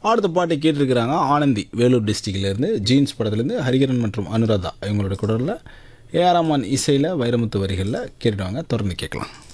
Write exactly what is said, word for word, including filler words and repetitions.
அடுத்த பாட்டை கேட்டிருக்கிறாங்க ஆனந்தி வேலூர் டிஸ்ட்ரிக்ட்லேருந்து ஜீன்ஸ் படத்துலேருந்து ஹரிகரன் மற்றும் அனுராதா இவங்களோட குரலில் ஏஆர் ரஹ்மான் இசையில் வைரமுத்து வரிகளில் கேட்டுடுவாங்க. தொடர்ந்து கேட்கலாம்.